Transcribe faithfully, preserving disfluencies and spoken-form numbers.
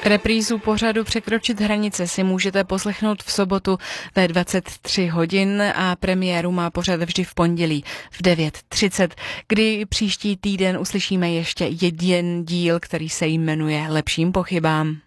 Reprízu pořadu Překročit hranice si můžete poslechnout v sobotu ve dvacet tři hodin a premiéru má pořad vždy v pondělí v devět třicet, kdy příští týden uslyšíme ještě jeden díl, který se jmenuje Lepším pochybám.